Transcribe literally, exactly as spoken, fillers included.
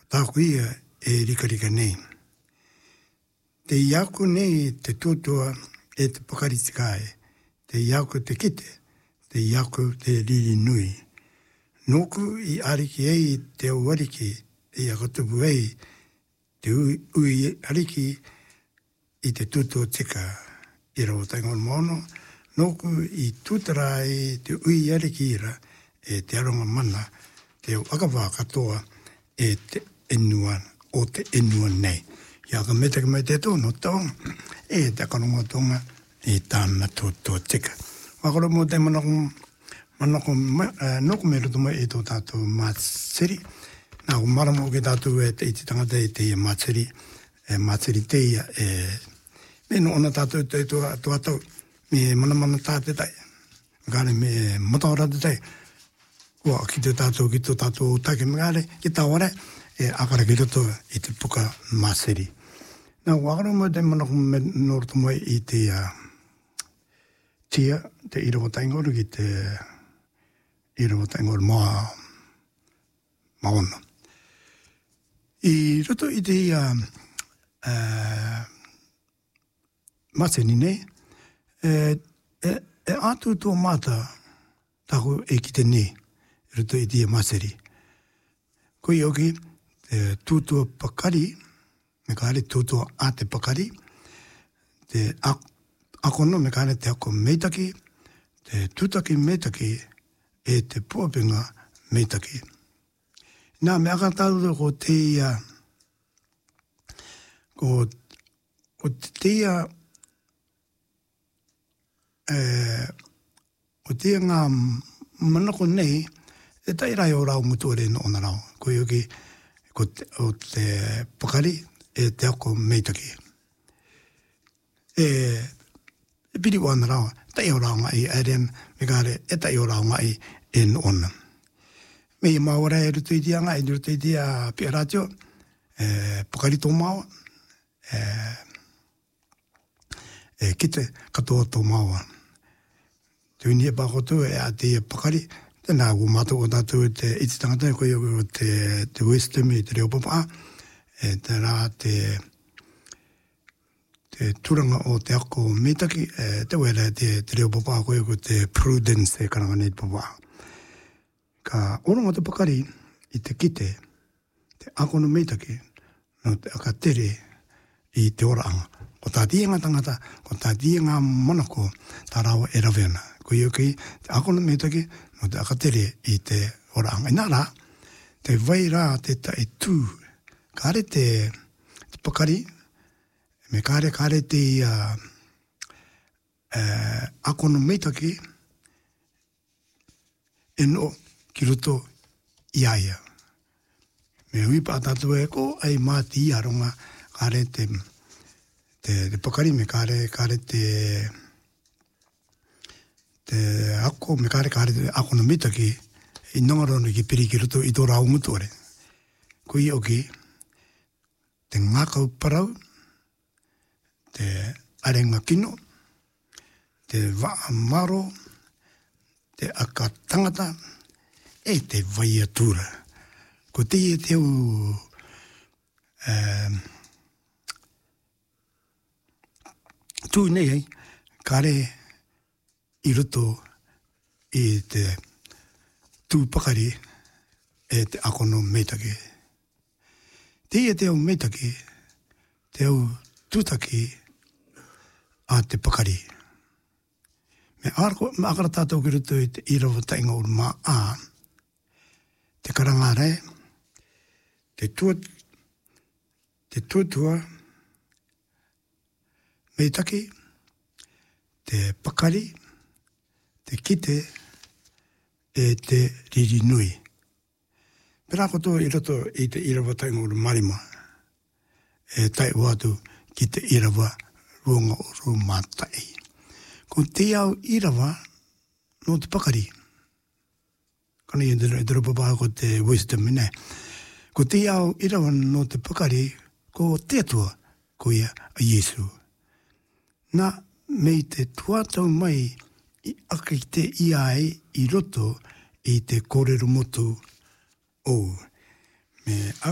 tāku ia e rika rika nei. Te iaku nei te tūtua e te pakari tikai, te iaku te kite, te iaku te riri nui. Noku i ariki ei te uariki, te iakotupu ei, te ui, ui ariki i te tūtua tika i rau taingon mono, noku i tūtara i te ui ariki ira e te aronga mana, te akawā katoa e te enua o te enua nei. Ia ka mete ka mai te tōno tōng, e te akaronga tonga e tāna tūtua tika. Wakoro mō te manako, manako, uh, noko me ruto mai e tō tātou mātsiri. Nā ko maramo ke tātou e te iti tangata e te ia mātsiri, e mātsiri te ia, e me no ona tātou te tō atau, me mana mana tāte tai. Kāre me mataora te tai. Kua ki te tātou ki tō tātou take me kāre, ki tāware, e akara ki roto i te puka mātsiri. Nā wakaro mai te manako me noroto mai i te uh, tia, te irawa taingoru ki te irawa taingoru mā, maona. I roto i te uh, uh, mātsini nei, e, e, e atu tō māta tāku e ki te nei, roto i te mātsiri. Koi oki, te tūtua pakari, me kāre tūtua a te pakari, te ak, akono me kāre te ako meitaki, te tūtaki meitaki, e te puapinga meitaki. Nā me aka tātou ko te ia, ko, ko te ia, e, ko te ia ngā manako nei, e tai rai o rau mutuare no ona rau. Ko yoki, ko te, o te pakari, e te ako meitaki. E, e piri wana rau, tai o rau ngai, e rem, me kāre, e tai o rau ngai, e no ona. Me i maora e rutu i tia ngai, e rutu i tia pia ratio, e pakari tō maua, e, e kite katoa tō maua. Tui ni e pakotu e a te pakari, tēnā ku mātou o tātou te iti tangata, koe o te, te wisdom i te reo papa, e te rā te, te turanga o te ako meitaki, e te wera te, te reo papa, koe o te prudence e karanga nei papa. Ka oronga te pakari i te kite, te ako no meitaki, no te aka tere i te oraanga. Ko tā tienga tangata, ko tā tienga manako, tā rawa e raweana. Koe o ki, te ako no meitaki, no te aka tere i te oraanga. I nā rā, te vai rā te tai tū, kāre te, te pakari, me kāre kāre te uh, uh, ako no meitaki, e no ki roto i aia. Me hui pā tātou e ko, ai mā ti i aronga, kāre te, te, te pakari, me kāre, kāre te, te ako, me kāre kāre te ako no meitaki, i nongarono ki piri ki roto i tō rau mutuare. Ko i oki, te ngākau parau, te arenga kino, te waa maro, te aka tangata, e te vai atura. Ko te e teo um, tū nei hei, kāre i roto i te tū pakari e te akono meitaki. Te e teo meitaki, teo tūtaki a te pakari. Me arko, me akara tātou ki roto i te irawa tainga o mā a, te karangare, te tuat, te tuatua, meitaki, te pakari, te kite, e te riri nui. Pera koto i roto i te irawa tainga o marima, e tai watu ki te irawa ruanga o ru mātai. Ko te au irawa no te pakari. Kana i ndera i te rupapa ko te wisdom ine. Ko te au irawa no te pakari, ko te atua ko ia a Yesu. Nā mei te tuatau mai i aka te iai i roto i te kōrero motu o. Me